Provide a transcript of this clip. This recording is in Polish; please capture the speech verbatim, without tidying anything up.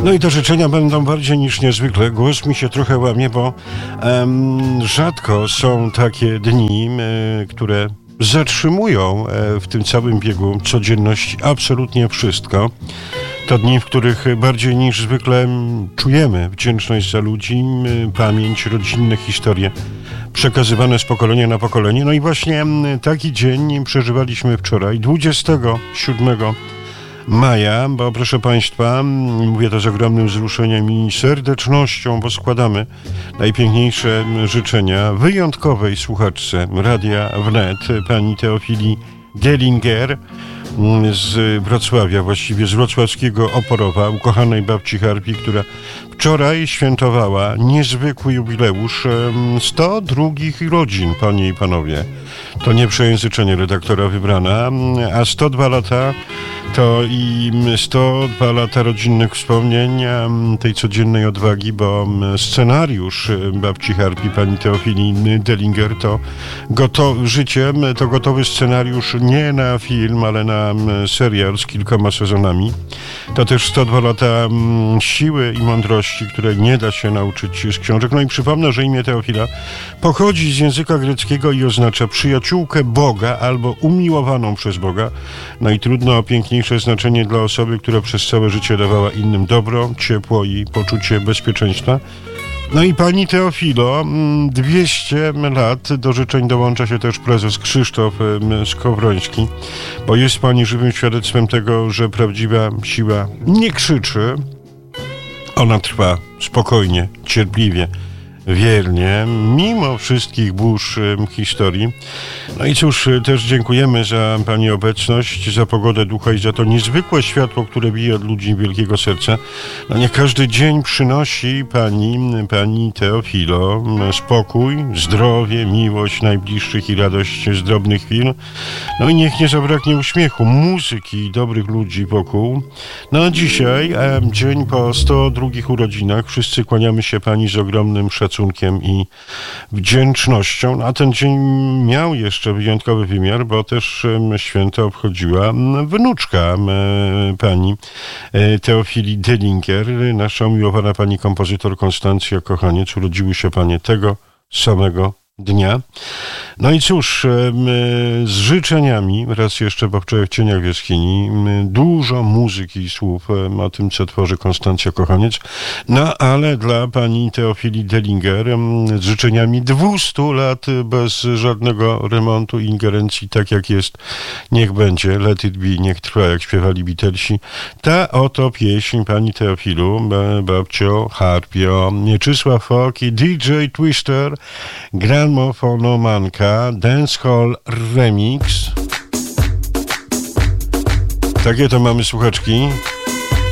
No i te życzenia będą bardziej niż niezwykle. Głos mi się trochę łamie, bo um, rzadko są takie dni, y, które zatrzymują y, w tym całym biegu codzienności absolutnie wszystko. To dni, w których bardziej niż zwykle czujemy wdzięczność za ludzi, y, pamięć, rodzinne historie przekazywane z pokolenia na pokolenie. No i właśnie taki dzień przeżywaliśmy wczoraj, dwudziestego siódmego maja, bo proszę Państwa, mówię to z ogromnym wzruszeniem i serdecznością, bo składamy najpiękniejsze życzenia wyjątkowej słuchaczce Radia Wnet, pani Teofilii Dellinger z Wrocławia, właściwie z wrocławskiego Oporowa, ukochanej babci Harpi, która wczoraj świętowała niezwykły jubileusz sto drugich urodzin, panie i panowie. To nie przejęzyczenie redaktora Wybrana, a sto dwa lata to i sto dwa lata rodzinnych wspomnień, tej codziennej odwagi, bo scenariusz babci Harpi, pani Teofilii Dellinger, to gotowy, życie, to gotowy scenariusz nie na film, ale na serial z kilkoma sezonami. To też sto dwa lata siły i mądrości, które nie da się nauczyć z książek. No i przypomnę, że imię Teofila pochodzi z języka greckiego i oznacza przyjaciółkę Boga albo umiłowaną przez Boga. No i trudno o piękniejsze znaczenie dla osoby, która przez całe życie dawała innym dobro, ciepło i poczucie bezpieczeństwa. No i pani Teofilo, dwieście lat, do życzeń dołącza się też prezes Krzysztof Skowroński, bo jest pani żywym świadectwem tego, że prawdziwa siła nie krzyczy, ona trwa spokojnie, cierpliwie, wiernie, mimo wszystkich burz historii. No i cóż, też dziękujemy za pani obecność, za pogodę ducha i za to niezwykłe światło, które bije od ludzi wielkiego serca. No nie każdy dzień przynosi pani, pani Teofilo spokój, zdrowie, miłość najbliższych i radość z drobnych chwil. No i niech nie zabraknie uśmiechu, muzyki i dobrych ludzi wokół. No a dzisiaj, e, dzień po sto drugich urodzinach, wszyscy kłaniamy się pani z ogromnym szacunkiem i wdzięcznością. A ten dzień miał jeszcze wyjątkowy wymiar, bo też święto obchodziła wnuczka pani Teofilii Dellinger, nasza umiłowana pani kompozytor Konstancja Kochaniec. Urodziły się panie tego samego dnia. No i cóż, z życzeniami, raz jeszcze po wczoraj w Cieniach w Jaskini, dużo muzyki i słów o tym, co tworzy Konstancja Kochaniec, no ale dla pani Teofilii Dellinger z życzeniami dwustu lat bez żadnego remontu i ingerencji, tak jak jest, niech będzie, let it be, niech trwa, jak śpiewali Beatlesi. Ta oto pieśń pani Teofilu, babcio Harpio, Mieczysław Foki, D J Twister, gramofonomanka, Dancehall Remix. Takie to mamy słuchaczki.